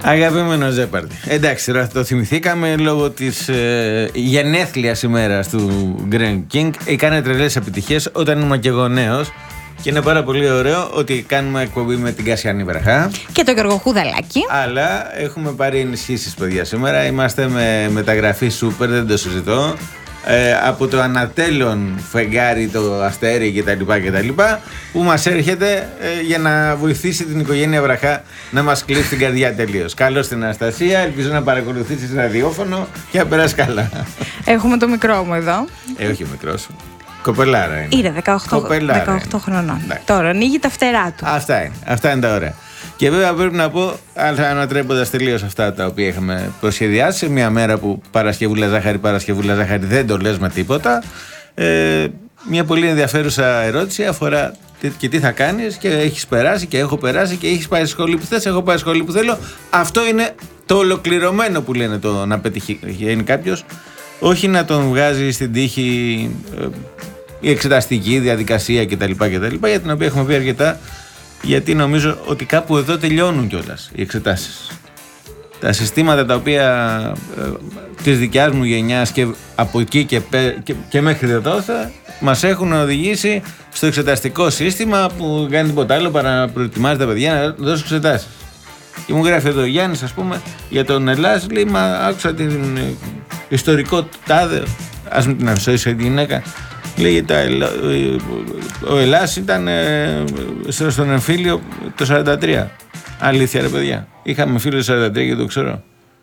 Αγαπημένο Ζέπαρντι. Εντάξει, τώρα το θυμηθήκαμε λόγω της γενέθλιας ημέρας του Greg King. Έκανε τρελές επιτυχίες όταν ήμουν και εγώ νέος. Και είναι πάρα πολύ ωραίο ότι κάνουμε εκπομπή με την Κασιανή Βραχά και το Γιώργο Χουδαλάκη. Αλλά έχουμε πάρει ενισχύσεις, παιδιά, σήμερα. Είμαστε με μεταγραφή σούπερ, δεν το συζητώ. Από το ανατέλων φεγγάρι, το αστέρι κτλ. Που μας έρχεται για να βοηθήσει την οικογένεια Βραχά να μας κλείσει την καρδιά τελείως. Καλώς την Αναστασία, ελπίζω να παρακολουθήσεις ραδιόφωνο και να περάσει καλά. Έχουμε το μικρό μου εδώ. Όχι μικρό σου. Κοπελάρα είναι. Είναι 18 χρονών. Ναι. Τώρα ανοίγει τα φτερά του. Αυτά είναι τα ωραία. Και βέβαια πρέπει να πω, ανατρέποντας τελείως αυτά τα οποία είχαμε προσχεδιάσει, σε μια μέρα που Παρασκευούλα ζάχαρη δεν το λες με τίποτα, μια πολύ ενδιαφέρουσα ερώτηση αφορά και τι θα κάνεις και έχεις περάσει και έχω περάσει και έχεις πάει στη σχολή που θες, έχω πάει στη σχολή που θέλω. Αυτό είναι το ολοκληρωμένο που λένε, το να πετυχαίνει κάποιος. Όχι να τον βγάζει στην τύχη η εξεταστική διαδικασία κτλ. Για την οποία έχουμε πει αρκετά, γιατί νομίζω ότι κάπου εδώ τελειώνουν κιόλας οι εξετάσεις. Τα συστήματα τα οποία της δικιάς μου γενιάς και από εκεί και μέχρι εδώ μας έχουν οδηγήσει στο εξεταστικό σύστημα που κάνει τίποτα άλλο παρά να προετοιμάζει τα παιδιά να δώσουν εξετάσεις. Και μου γράφει εδώ ο Γιάννης, ας πούμε, για τον Ελλάς, λέει, μα άκουσα την ιστορικό τάδε, ας μην την αφήσω τη γυναίκα, λέει, ο Ελλάς ήταν στον εμφύλιο το 43. Αλήθεια, ρε παιδιά. Είχαμε φίλο το 43 και το ξέρω.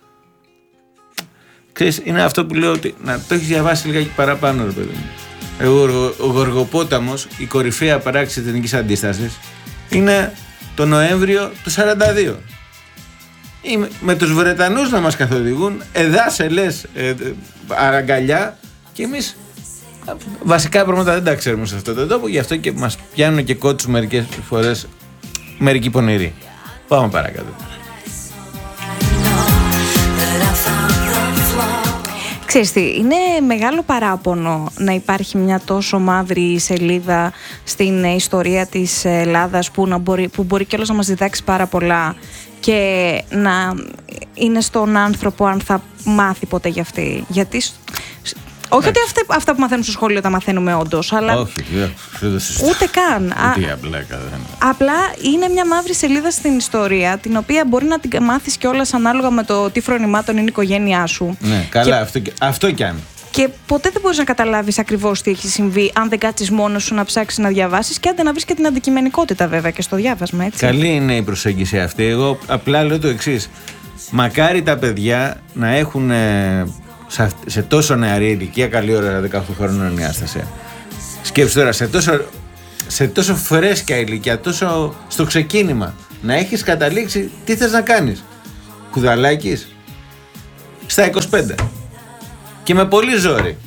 Ξέρεις, είναι αυτό που λέω, ότι να το έχεις διαβάσει λίγα παραπάνω, ρε παιδί μου. Ο Γοργοπόταμος, η κορυφαία πράξη της Εθνικής Αντίστασης, είναι το Νοέμβριο του 42. Με τους Βρετανούς να μας καθοδηγούν, εδάσε λες αραγκαλιά, και εμείς βασικά πράγματα δεν τα ξέρουμε σε αυτόν τον τόπο, γι' αυτό και μας πιάνουν και κότσους μερικές φορές μερικοί πονηροί. Πάμε παρακάτω. Ξέρεις τι, είναι μεγάλο παράπονο να υπάρχει μια τόσο μαύρη σελίδα στην ιστορία της Ελλάδας που μπορεί κιόλας να μας διδάξει πάρα πολλά και να είναι στον άνθρωπο αν θα μάθει ποτέ για αυτή. Γιατί όχι ότι αυτά που μαθαίνουμε στο σχολείο τα μαθαίνουμε όντως, αλλά όχι, ούτε καν. Απλά είναι μια μαύρη σελίδα στην ιστορία, την οποία μπορεί να την μάθεις κιόλας ανάλογα με το τι φρονημάτων είναι η οικογένειά σου. Ναι, καλά, αυτό κι αν. Και ποτέ δεν μπορείς να καταλάβεις ακριβώς τι έχει συμβεί αν δεν κάτσεις μόνος σου να ψάξεις να διαβάσεις και άντε να βρεις και την αντικειμενικότητα βέβαια και στο διάβασμα, έτσι. Καλή είναι η προσέγγιση αυτή. Εγώ απλά λέω το εξής. Μακάρι τα παιδιά να έχουν σε τόσο νεαρή ηλικία, καλή ώρα 18 χρόνων η Άσταση. Σκέψου τώρα, σε τόσο φρέσκια ηλικία, τόσο στο ξεκίνημα, να έχεις καταλήξει τι θες να κάνεις. Χουδαλάκης στα 25 και με πολύ ζόρι.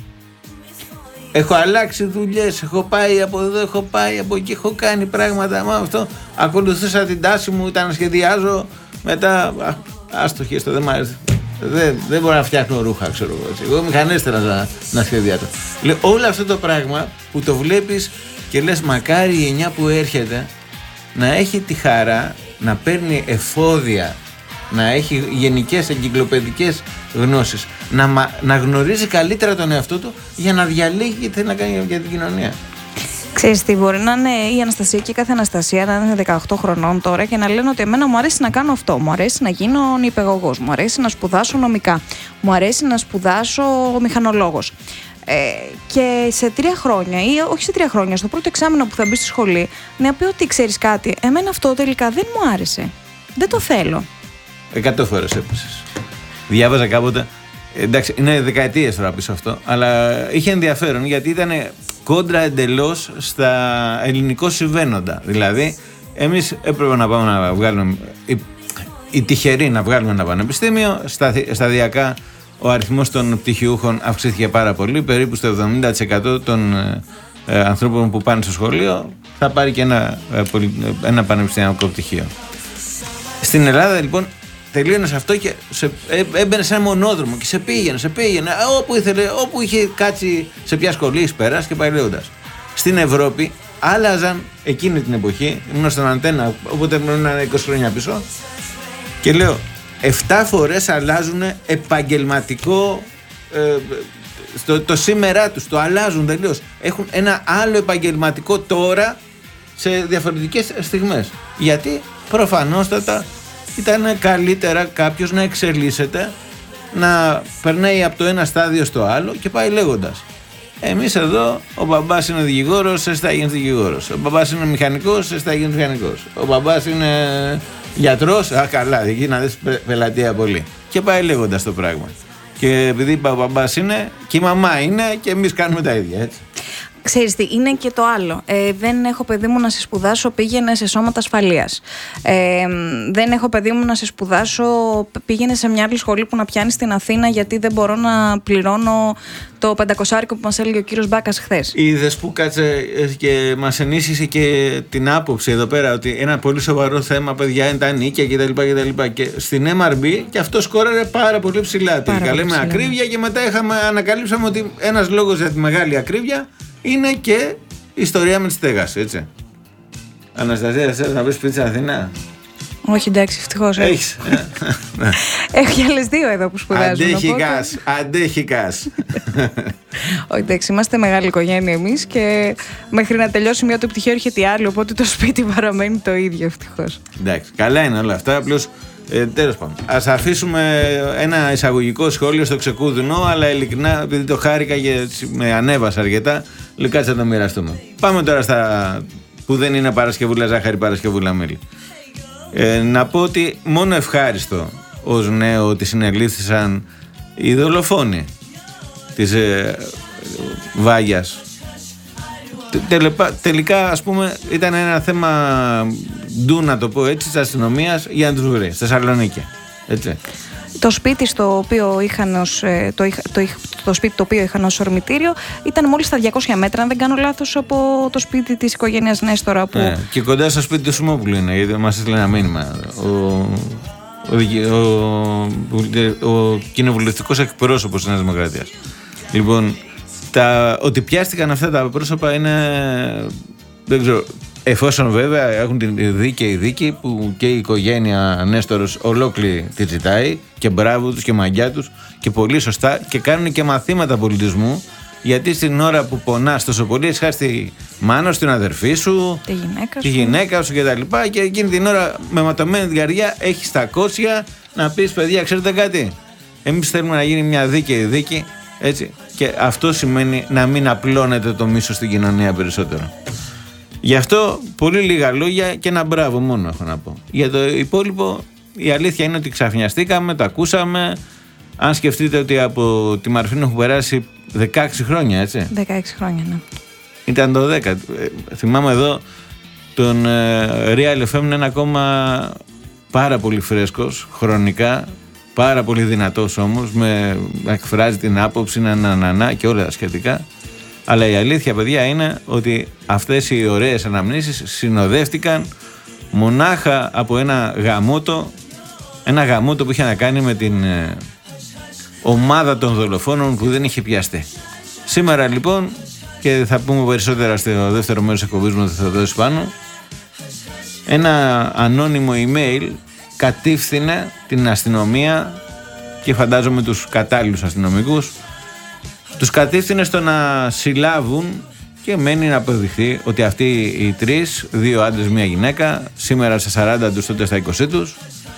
Έχω αλλάξει δουλειές, έχω πάει από εδώ, έχω πάει από εκεί, έχω κάνει πράγματα. Μα αυτό ακολουθούσα την τάση μου, ήταν να σχεδιάζω, μετά άστοχη, δεν μ' άρεσε. Δεν μπορώ να φτιάχνω ρούχα, ξέρω εγώ. Εγώ μηχανέστερα να σχεδιάζω. Όλο αυτό το πράγμα που το βλέπεις και λες, μακάρι η γενιά που έρχεται να έχει τη χαρά να παίρνει εφόδια, να έχει γενικές εγκυκλοπαιδικές γνώσεις, να γνωρίζει καλύτερα τον εαυτό του για να διαλέγει τι θέλει να κάνει για την κοινωνία. Ξέρεις τι, μπορεί να είναι η Αναστασία και κάθε Αναστασία να είναι 18 χρονών τώρα και να λένε ότι εμένα μου αρέσει να κάνω αυτό, μου αρέσει να γίνω νηπιαγωγός, μου αρέσει να σπουδάσω νομικά, μου αρέσει να σπουδάσω μηχανολόγος. Και σε 3 χρόνια ή όχι σε 3 χρόνια, στο πρώτο εξάμηνο που θα μπει στη σχολή, να πει ότι ξέρεις κάτι, εμένα αυτό τελικά δεν μου άρεσε, δεν το θέλω. 100 φορές έπεσες. Διάβαζα κάποτε, εντάξει, είναι δεκαετίες τώρα πίσω αυτό, αλλά είχε ενδιαφέρον γιατί ήταν κόντρα εντελώς στα ελληνικό συμβαίνοντα. Δηλαδή, εμείς έπρεπε να πάμε να βγάλουμε, οι τυχεροί να βγάλουμε ένα πανεπιστήμιο, σταδιακά ο αριθμός των πτυχιούχων αυξήθηκε πάρα πολύ, περίπου στο 70% των ανθρώπων που πάνε στο σχολείο θα πάρει και ένα πανεπιστημιακό πτυχίο. Στην Ελλάδα λοιπόν τελείωνε αυτό και έμπαινε σε ένα μονόδρομο και σε πήγαινε όπου ήθελε, όπου είχε κάτσει, σε ποια σχολή πέρας και πάει λέγοντας. Στην Ευρώπη άλλαζαν εκείνη την εποχή, ήμουν στον Αντένα, οπότε ήμουν 20 χρόνια πίσω και λέω, 7 φορές αλλάζουν επαγγελματικό το σήμερά τους, το αλλάζουν τελείως. Έχουν ένα άλλο επαγγελματικό τώρα σε διαφορετικές στιγμές. Γιατί προφανώς ήταν καλύτερα κάποιος να εξελίσσεται, να περνάει από το ένα στάδιο στο άλλο και πάει λέγοντας. Εμείς εδώ, ο μπαμπάς είναι δικηγόρος, εσύ θα γίνεις δικηγόρος. Ο μπαμπάς είναι μηχανικός, εσύ θα γίνεις μηχανικός. Ο μπαμπάς είναι γιατρός, καλά, εκεί να δεις πελατεία πολύ. Και πάει λέγοντας το πράγμα. Και επειδή ο μπαμπάς είναι και η μαμά είναι και εμείς κάνουμε τα ίδια, έτσι. Ξέρεις τι, είναι και το άλλο. Δεν έχω παιδί μου να σε σπουδάσω, πήγαινε σε σώματα ασφαλείας. Δεν έχω παιδί μου να σε σπουδάσω, πήγαινε σε μια άλλη σχολή που να πιάνει στην Αθήνα, γιατί δεν μπορώ να πληρώνω το 500 που μας έλεγε ο κύριος Μπάκας χθες. Είδες που κάτσε και μας ενίσχυσε και την άποψη εδώ πέρα ότι ένα πολύ σοβαρό θέμα, παιδιά, είναι τα νίκια κτλ. Και στην MRB και αυτό σκόραρε πάρα πολύ ψηλά. Τελικά λέμε ακρίβεια και μετά ανακαλύψαμε ότι ένας λόγος για τη μεγάλη ακρίβεια είναι και η ιστορία με τη στέγαση, έτσι. Αναστασία, θες να βρεις σπίτι στην Αθήνα? Όχι, εντάξει, ευτυχώς. Έχεις. Έχω και άλλες 2 εδώ που σπουδάζουν. Αντέχει κας. Όχι, εντάξει, είμαστε μεγάλη οικογένεια εμείς και μέχρι να τελειώσει μια το πτυχίο έρχεται η άλλη, οπότε το σπίτι παραμένει το ίδιο, ευτυχώς. Εντάξει, καλά είναι όλα αυτά, απλώς τέλος πάντων. Ας αφήσουμε ένα εισαγωγικό σχόλιο στο ξεκούδουνο, αλλά ειλικρινά, επειδή το χάρηκα και με ανέβασα αρκετά, λέει κάτσε να το μοιραστούμε. Πάμε τώρα στα που δεν είναι Παρασκευούλα ζάχαρη, Παρασκευούλα μέλι. Να πω ότι μόνο ευχάριστο ως νέο ότι συνελήφθησαν οι δολοφόνοι της Βάγιας. Τελικά, ας πούμε, ήταν ένα θέμα ντου, να το πω έτσι, της αστυνομίας για να τους βρει, στη Θεσσαλονίκη. Έτσι. Το σπίτι στο οποίο είχαν το σπίτι το οποίο είχαν ως ορμητήριο ήταν μόλις στα 200 μέτρα, αν δεν κάνω λάθος, από το σπίτι της οικογένειας Νέστορα. Που... και κοντά στο σπίτι του Σιμόπουλου είναι, γιατί μας έστειλε ένα μήνυμα. Ο κοινοβουλευτικός εκπρόσωπος της Νέας Δημοκρατίας. Λοιπόν, ότι πιάστηκαν αυτά τα πρόσωπα είναι, δεν ξέρω, εφόσον βέβαια έχουν την δίκαιη δίκη που και η οικογένεια Νέστορος ολόκληρη τη ζητάει, και μπράβο τους και μαγιά τους και πολύ σωστά, και κάνουν και μαθήματα πολιτισμού, γιατί στην ώρα που πονάς τόσο πολύ έχεις χάσει τη μάνα σου, την αδερφή σου, τη γυναίκα σου κτλ. Και εκείνη την ώρα με ματωμένη την καρδιά έχεις τα κότσια να πεις, παιδιά, ξέρετε κάτι, εμείς θέλουμε να γίνει μια δίκαιη δίκη, έτσι. Και αυτό σημαίνει να μην απλώνεται το μίσος στην κοινωνία περισσότερο. Γι' αυτό πολύ λίγα λόγια και ένα μπράβο μόνο έχω να πω. Για το υπόλοιπο, η αλήθεια είναι ότι ξαφνιαστήκαμε, το ακούσαμε. Αν σκεφτείτε ότι από τη Μαρφίνο έχουν περάσει 16 χρόνια, έτσι. 16 χρόνια, ναι. Ήταν το 10. Θυμάμαι εδώ τον Real FM είναι ακόμα πάρα πολύ φρέσκος χρονικά, πάρα πολύ δυνατός όμως, να εκφράζει την άποψη, να και όλα τα σχετικά. Αλλά η αλήθεια, παιδιά, είναι ότι αυτές οι ωραίες αναμνήσεις συνοδεύτηκαν μονάχα από ένα γαμότο που είχε να κάνει με την ομάδα των δολοφόνων που δεν είχε πιαστεί. Σήμερα λοιπόν, και θα πούμε περισσότερα στο δεύτερο μέρος της εκπομπής μου, θα το δώσει πάνω, ένα ανώνυμο email κατήφθηνε την αστυνομία και φαντάζομαι τους κατάλληλους αστυνομικούς, τους κατήφθηνε στο να συλλάβουν, και μένει να αποδειχθεί ότι αυτοί οι 3, 2 άντρες, 1 γυναίκα, σήμερα στα 40 τους, τότε στα 20 τους,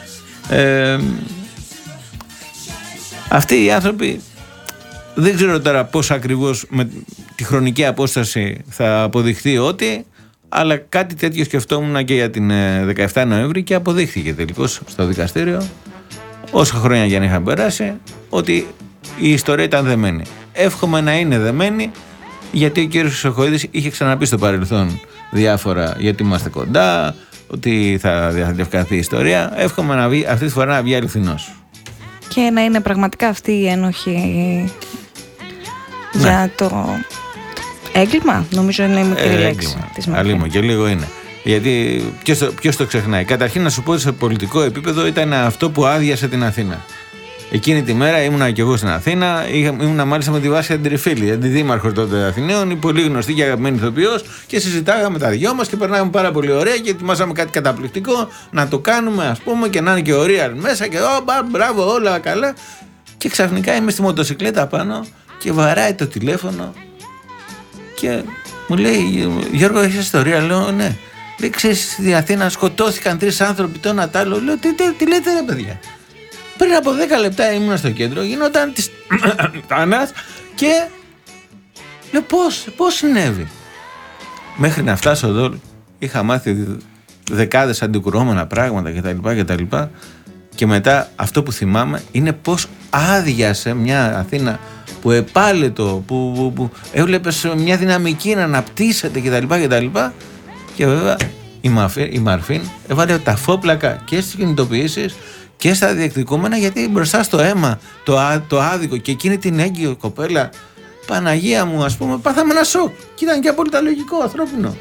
αυτοί οι άνθρωποι δεν ξέρω τώρα πώς ακριβώς με τη χρονική απόσταση θα αποδειχθεί ότι, αλλά κάτι τέτοιο σκεφτόμουν και για την 17 Νοέμβρη και αποδείχθηκε τελικώς στο δικαστήριο, όσα χρόνια για να είχαν περάσει, ότι η ιστορία ήταν δεμένη. Εύχομαι να είναι δεμένη, γιατί ο κύριος Χρυσοχοΐδης είχε ξαναπεί στο παρελθόν διάφορα, γιατί είμαστε κοντά, ότι θα διευκανθεί η ιστορία. Εύχομαι να βγει, αυτή τη φορά να βγει αληθινός. Και να είναι πραγματικά αυτή η ένοχη για το έγκλημα, νομίζω είναι η μικρή λέξη της Αλίμο, και λίγο είναι. Γιατί ποιος το ξεχνάει. Καταρχήν να σου πω, σε πολιτικό επίπεδο ήταν αυτό που άδειασε την Αθήνα. Εκείνη τη μέρα ήμουνα και εγώ στην Αθήνα, ήμουνα μάλιστα με τη Βάσια Τριφίλη, αντιδήμαρχο τότε Αθηναίων, η πολύ γνωστή και αγαπημένη ηθοποιός, και συζητάγαμε τα δυο μας και περνάγαμε πάρα πολύ ωραία και ετοιμάσαμε κάτι καταπληκτικό να το κάνουμε, ας πούμε, και να είναι και ο Real μέσα και μπράβο, όλα καλά. Και ξαφνικά είμαι στη μοτοσυκλέτα πάνω και βαράει το τηλέφωνο και μου λέει, Γιώργο, έχεις ιστορία? Λέω, ναι. Λέει, ξέρεις, στην Αθήνα σκοτώθηκαν 3 άνθρωποι, το ένα τ' άλλο. Λέω, τι λέτε ρε παιδιά? Πριν από 10 λεπτά ήμουν στο κέντρο, γινόταν της Τάνας και λέω, πώς συνέβη? Μέχρι να φτάσω εδώ είχα μάθει δεκάδες αντικρουόμενα πράγματα κτλ. Και μετά αυτό που θυμάμαι είναι πώς άδειασε μια Αθήνα που επάλετο, που έβλεπες μια δυναμική να αναπτύσσεται κτλ. Και βέβαια η Μαρφίν έβαλε τα φόπλακα και στις κινητοποιήσεις και στα διεκδικούμενα, γιατί μπροστά στο αίμα το άδικο και εκείνη την έγκυο κοπέλα, Παναγία μου, ας πούμε, πάθαμε ένα σοκ και ήταν και απόλυτα λογικό, ανθρώπινο.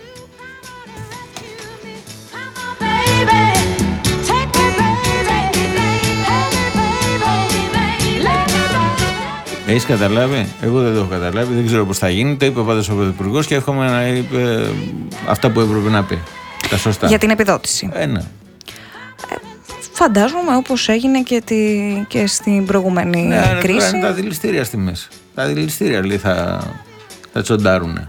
Έχεις καταλάβει? Εγώ δεν το έχω καταλάβει, δεν ξέρω πώς θα γίνει. Το είπε πάντως ο Πρωθυπουργός και εύχομαι να είπε αυτά που έπρεπε να πει. Τα σωστά. Για την επιδότηση. Ναι. Φαντάζομαι όπως έγινε και στην προηγούμενη κρίση. Είναι τα δηληστήρια στη μέση. Τα δηληστήρια λέει θα τσοντάρουνε.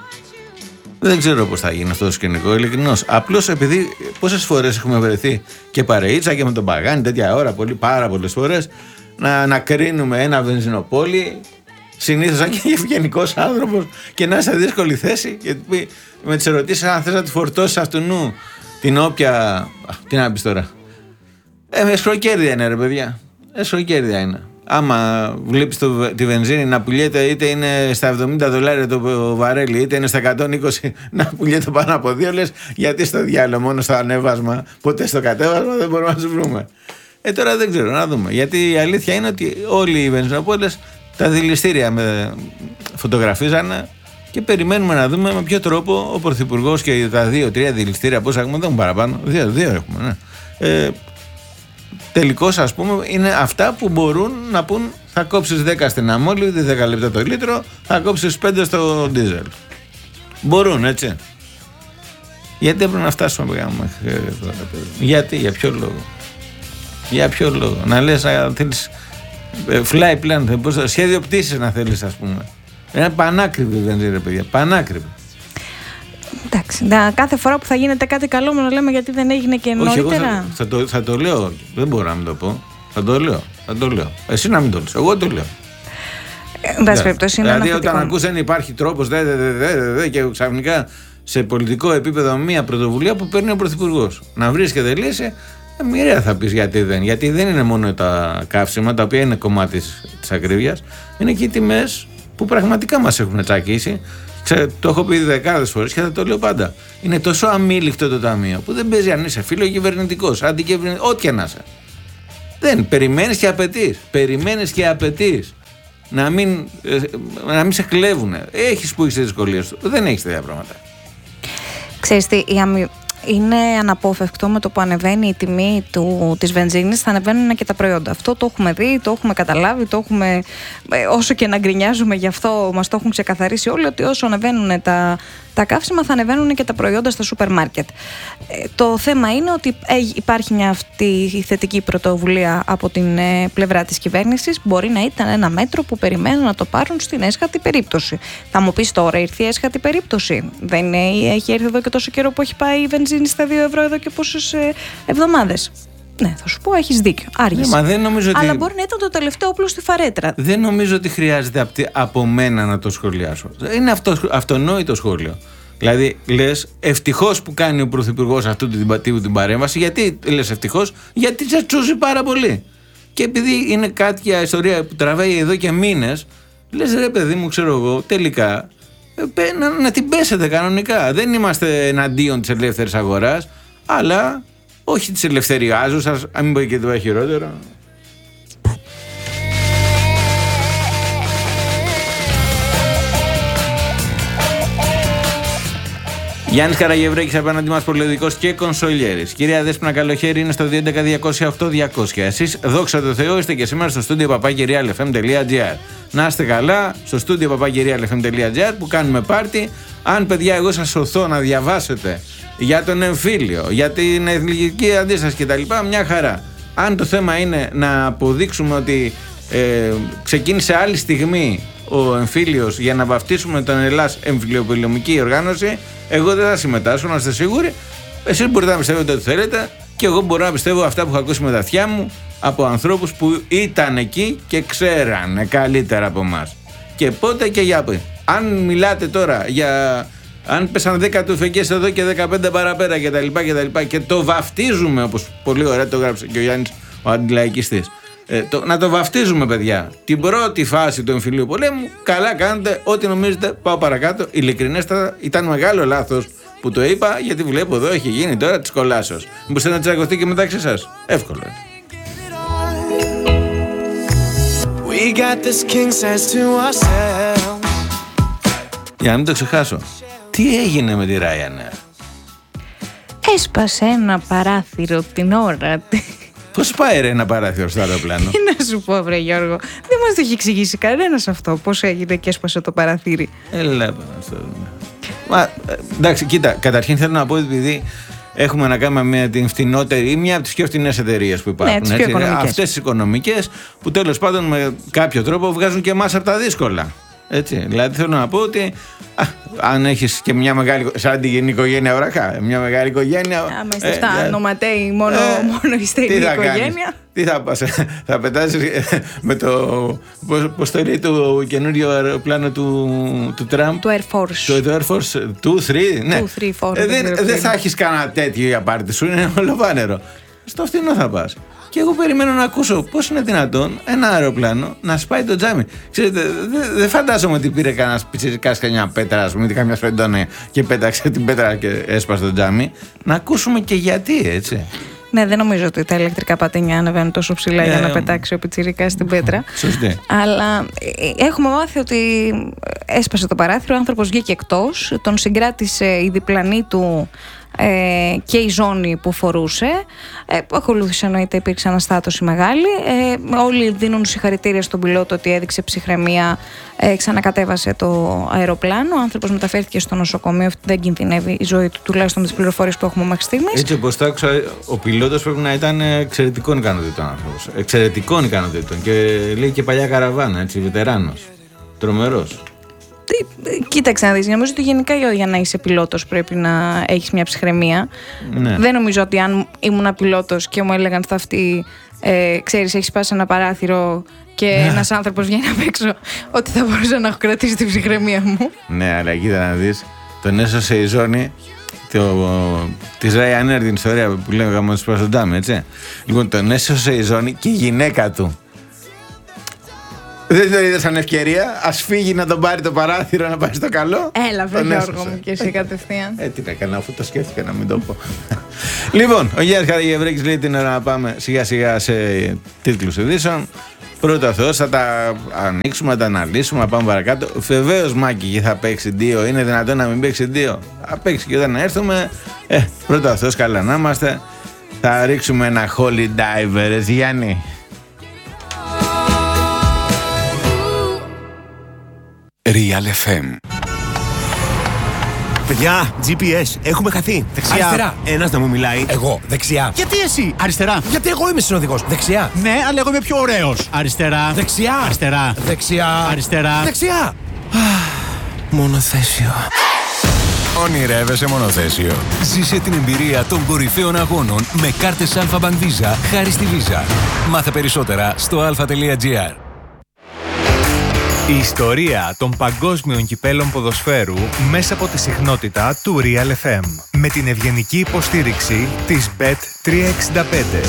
Δεν ξέρω πώς θα γίνει αυτό το σκηνικό, ειλικρινώς. Απλώς επειδή πόσες φορές έχουμε βρεθεί και παρεΐτσα και με τον Παγάνη τέτοια ώρα, πάρα πολλές φορές, να κρίνουμε ένα βενζινοπόλι, συνήθως αν και ευγενικός άνθρωπος, και να είσαι σε δύσκολη θέση και με τις ερωτήσεις αν θες να τη φορτώσεις αυτού νου την όποια. Τι να πεις τώρα? Εσχροκέρδια είναι ρε παιδιά. Εσχροκέρδια είναι. Άμα βλέπεις τη βενζίνη να πουλιέται, είτε είναι στα $70 το βαρέλι, είτε είναι στα 120 να πουλιέται πάνω από 2, λες γιατί στο διάλογο, μόνο στο ανέβασμα, ποτέ στο κατέβασμα δεν μπορούμε να σου βρούμε. Τώρα δεν ξέρω, να δούμε. Γιατί η αλήθεια είναι ότι όλοι οι βενζινοπόλες τα δηληστήρια φωτογραφίζανε και περιμένουμε να δούμε με ποιο τρόπο ο Πρωθυπουργός και τα 2-3 δηληστήρια, πόσα έχουμε, δεν έχουμε παραπάνω, 2 έχουμε, ναι. Τελικώς, ας πούμε, είναι αυτά που μπορούν να πούν θα κόψεις 10 στην αμόλυβδη, 10 λεπτά το λίτρο, θα κόψεις 5 στο ντίζελ. Μπορούν, έτσι. Γιατί έπρεπε να φτάσουμε μέχρι τώρα? Γιατί, για ποιο λόγο? Για ποιο λόγο? Να λες να θέλεις fly plan, σχέδιο πτήσης να θέλεις, ας πούμε. Είναι πανάκριβη βενζίνη ρε παιδιά, πανάκριβη. Εντάξει, κάθε φορά που θα γίνεται κάτι καλό να λέμε γιατί δεν έγινε και νωρίτερα. Εγώ θα το λέω, δεν μπορώ να μην το πω. Θα το λέω. Εσύ να μην το λες, εγώ το λέω. Δηλαδή όταν ακούς δεν υπάρχει τρόπος και ξαφνικά σε πολιτικό επίπεδο μια πρωτοβουλία που παίρνει ο Πρωθυπουργός να βρίσκεται λύση, μοιραία θα πεις γιατί δεν. Γιατί δεν είναι μόνο τα καύσιμα, τα οποία είναι κομμάτι της ακρίβειας, είναι και οι τιμές που πραγματικά μας έχουν τσακίσει. Το έχω πει δεκάδες φορές και θα το λέω πάντα. Είναι τόσο αμήλικτο το ταμείο που δεν παίζει αν είσαι φιλοκυβερνητικός, αντικυβερνητικός, ό,τι και να είσαι. Δεν, περιμένεις και απαιτείς. Να μην σε κλέβουνε. Έχεις που έχεις τις δυσκολίες του. Δεν έχεις τέτοια πράγματα. Ξέρεις τι, είναι αναπόφευκτο με το που ανεβαίνει η τιμή της βενζίνης, θα ανεβαίνουν και τα προϊόντα. Αυτό το έχουμε δει, το έχουμε καταλάβει, όσο και να γκρινιάζουμε γι' αυτό μας το έχουν ξεκαθαρίσει όλοι, ότι όσο ανεβαίνουν τα καύσιμα θα ανεβαίνουν και τα προϊόντα στα σούπερ μάρκετ. Το θέμα είναι ότι υπάρχει μια αυτή θετική πρωτοβουλία από την πλευρά της κυβέρνησης. Μπορεί να ήταν ένα μέτρο που περιμένουν να το πάρουν στην έσχατη περίπτωση. Θα μου πεις τώρα ήρθε η έσχατη περίπτωση? Δεν έχει έρθει εδώ και τόσο καιρό που έχει πάει η βενζίνη στα 2 ευρώ εδώ και πόσες εβδομάδες? Ναι, θα σου πω, έχεις δίκιο. Άργησε. Αλλά μπορεί να ήταν το τελευταίο όπλο στη φαρέτρα. Δεν νομίζω ότι χρειάζεται από μένα να το σχολιάσω. Είναι αυτονόητο σχόλιο. Δηλαδή, λες ευτυχώς που κάνει ο Πρωθυπουργός αυτού την παρέμβαση. Γιατί λες ευτυχώς? Γιατί τσατσούζει πάρα πολύ. Και επειδή είναι κάποια ιστορία που τραβάει εδώ και μήνες, λες ρε παιδί μου, ξέρω εγώ, τελικά να την πέσετε κανονικά. Δεν είμαστε εναντίον της ελεύθερης αγοράς, αλλά όχι της ελευθεριάζουσας, αν μην πω και το χειρότερο. Γιάννης Καραγευρέκης απέναντι μας, Πολεοδικός και Κονσολιέρης. Κυρία Δέσποινα Καλοχέρη είναι στο 211-200-8200. Εσείς, δόξα τω Θεώ, είστε και σήμερα στο στούντιο papakirialfm.gr. Να είστε καλά στο στούντιο papakirialfm.gr που κάνουμε πάρτι. Αν, παιδιά, εγώ σας σωθώ να διαβάσετε για τον εμφύλιο, για την εθνική αντίσταση κτλ., μια χαρά. Αν το θέμα είναι να αποδείξουμε ότι ξεκίνησε άλλη στιγμή ο εμφύλιος για να βαφτίσουμε τον Ελλάς εμφυλιοπολεμική οργάνωση, εγώ δεν θα συμμετάσχω, να είστε σίγουροι. Εσείς μπορείτε να πιστεύετε ό,τι θέλετε και εγώ μπορώ να πιστεύω αυτά που έχω ακούσει με τα αυτιά μου από ανθρώπους που ήταν εκεί και ξέρανε καλύτερα από εμάς. Και πότε και για πριν. Αν μιλάτε τώρα για αν πέσαν 10 τουφεκές εδώ και 15 παραπέρα κτλ. Και το βαφτίζουμε, όπως πολύ ωραία το γράψε και ο Γιάννης ο αντιλαϊκιστής. Να το βαφτίζουμε, παιδιά, την πρώτη φάση του εμφυλίου πολέμου. Καλά κάνετε, ό,τι νομίζετε, πάω παρακάτω. Ειλικρινέστατα, ήταν μεγάλο λάθος που το είπα, γιατί βλέπω εδώ έχει γίνει τώρα της κολάσεως. Μήπως θέλετε να τσακωθεί και μεταξύ σας? Εύκολο. Για να μην το ξεχάσω, τι έγινε με τη Ryanair? Έσπασε ένα παράθυρο την ώρα. Πώς πάει ρε ένα παράθυρο στο αεροπλάνο? Τι να σου πω, βρε Γιώργο, δεν μας το έχει εξηγήσει κανένας αυτό. Πώς έγινε και έσπασε το παραθύρι? Εντάξει, κοίτα, καταρχήν θέλω να πω, επειδή έχουμε να κάνουμε με την φτηνότερη ή μια από τις πιο φτηνές εταιρείες που υπάρχουν. Ναι, αυτές τις οικονομικές που τέλος πάντων με κάποιο τρόπο βγάζουν και εμάς από τα δύσκολα. Έτσι, δηλαδή θέλω να πω ότι αν έχεις και μια μεγάλη, σαν την οικογένεια Βραχά, μια μεγάλη οικογένεια. Είμαστε αυτά νοματέοι, μόνο η στέγη οικογένεια. Τι θα πας, θα πετάσεις με το, πώς το λέει το καινούριο αεροπλάνο του Τραμπ? Το Air Force. Το Air Force 2-3, ναι. 2-3-4. Δεν θα έχεις κανένα τέτοιο για πάρτι σου, είναι ολοβάνερο. Στο φθηνό θα πας. Και εγώ περιμένω να ακούσω πώς είναι δυνατόν ένα αεροπλάνο να σπάει το τζάμι. Ξέρετε, δεν φαντάζομαι ότι πήρε κανένας πιτσιρικάς καμιά πέτρα, ας πούμε, καμιά σφεντόνε και πέταξε την πέτρα και έσπασε το τζάμι. Να ακούσουμε και γιατί, έτσι. Ναι, δεν νομίζω ότι τα ηλεκτρικά πατίνια ανεβαίνουν τόσο ψηλά για να πετάξει ο πιτσιρικάς στην πέτρα. Σωστή. Αλλά έχουμε μάθει ότι έσπασε το παράθυρο, ο άνθρωπος βγήκε εκτός, τον συγκράτησε η διπλανή του και η ζώνη που φορούσε. Ακολούθησε, εννοείται, υπήρξε αναστάτωση μεγάλη. Όλοι δίνουν συγχαρητήρια στον πιλότο ότι έδειξε ψυχραιμία, ξανακατέβασε το αεροπλάνο. Ο άνθρωπος μεταφέρθηκε στο νοσοκομείο, δεν κινδυνεύει η ζωή του, τουλάχιστον τις πληροφορίες που έχουμε μέχρι στιγμής. Έτσι όπως το άκουσα, ο πιλότος πρέπει να ήταν εξαιρετικών ικανοτήτων άνθρωπος. Εξαιρετικών ικανοτήτων και λέει και παλιά καραβάνα, έτσι, βετεράνος. Τρομερός. Κοίταξε να δεις, νομίζω ότι γενικά για να είσαι πιλότος πρέπει να έχεις μια ψυχραιμία. Ναι. Δεν νομίζω ότι αν ήμουν πιλότος και μου έλεγαν στα αυτή, ξέρεις, έχεις σπάσει ένα παράθυρο και ένας άνθρωπος βγαίνει απ' έξω, ότι θα μπορούσα να έχω κρατήσει την ψυχραιμία μου. Ναι, αλλά κοίτα να δεις, τον έσωσε η ζώνη της Ryanair, την ιστορία που λέμε γάμο της Πρασοντάμι, έτσι. Λοιπόν, τον έσωσε η ζώνη και η γυναίκα του. Δεν το είδε σαν ευκαιρία, ας φύγει να τον πάρει το παράθυρο να πάει στο καλό. Έλα, βρε Γιώργο μου, και εσύ κατευθείαν. Τι να κάνω, αφού το σκέφτηκα να μην το πω. Λοιπόν, ο Γιάννης Καραγευρέκης λέει την ώρα να πάμε σιγά σιγά σε τίτλους ειδήσεων. Πρώτα Θεός, θα τα ανοίξουμε, θα τα αναλύσουμε, να πάμε παρακάτω. Βεβαίως, Μάκη, θα παίξει 2. Είναι δυνατόν να μην παίξει 2? Θα παίξει και όταν έρθουμε. Πρώτα Θεός, καλά να είμαστε. Θα ρίξουμε ένα holy diver, Γιάννη. Real FM. Παιδιά, GPS, έχουμε χαθεί. Δεξιά. Αριστερά. Ένας να μου μιλάει. Εγώ, δεξιά. Γιατί εσύ? Αριστερά. Γιατί εγώ είμαι συνοδηγός. Δεξιά. Ναι, αλλά εγώ είμαι πιο ωραίος. Αριστερά. Δεξιά. Αριστερά. Δεξιά. Αριστερά. Δεξιά. Μονοθέσιο. Ονειρεύεσαι μονοθέσιο? Ζήσε την εμπειρία των κορυφαίων αγώνων με κάρτες Alpha Bank Visa χάρη στη Visa. Μάθε περισσότερα στο alpha.gr. Η ιστορία των παγκόσμιων κυπέλων ποδοσφαίρου μέσα από τη συχνότητα του Real FM με την ευγενική υποστήριξη της Bet365.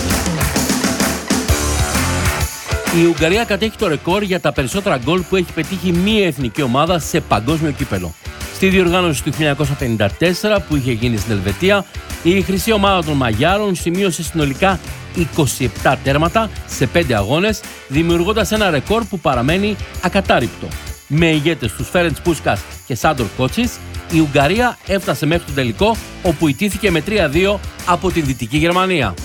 Η Ουγγαρία κατέχει το ρεκόρ για τα περισσότερα γκολ που έχει πετύχει μία εθνική ομάδα σε παγκόσμιο κύπελο. Στη διοργάνωση του 1954 που είχε γίνει στην Ελβετία, η χρυσή ομάδα των Μαγιάρων σημείωσε συνολικά 27 τέρματα σε 5 αγώνες, δημιουργώντας ένα ρεκόρ που παραμένει ακατάρριπτο. Με ηγέτες τους Φέρεντς Πούσκας και Σάντορ Κότσις, Η Ουγγαρία έφτασε μέχρι τον τελικό, όπου ιτήθηκε με 3-2 από τη Δυτική Γερμανία.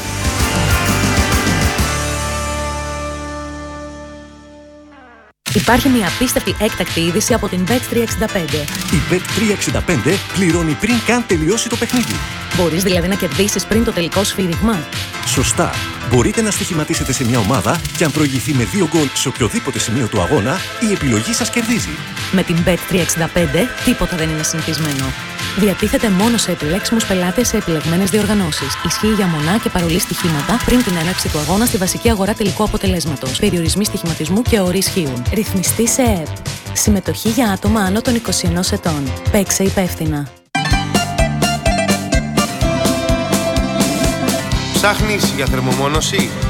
Υπάρχει μια απίστευτη έκτακτη είδηση από την Bet365. Η Bet365 πληρώνει πριν καν τελειώσει το παιχνίδι. Μπορείς δηλαδή να κερδίσεις πριν το τελικό σφύριγμα. Σωστά. Μπορείτε να στοιχηματίσετε σε μια ομάδα και αν προηγηθεί με 2 γκολ σε οποιοδήποτε σημείο του αγώνα, η επιλογή σας κερδίζει. Με την Bet365 τίποτα δεν είναι συνηθισμένο. Διατίθεται μόνο σε επιλέξιμους πελάτες σε επιλεγμένες διοργανώσεις. Ισχύει για μονά και παρολί στοιχήματα πριν την έναρξη του αγώνα στη βασική αγορά τελικού αποτελέσματος. Περιορισμοί στοιχηματισμού και όροι ισχύουν. Ρυθμιστή σε ΕΕΠ. Συμμετοχή για άτομα άνω των 21 ετών. Παίξε υπεύθυνα. Ψάχνεις για θερμομόνωση?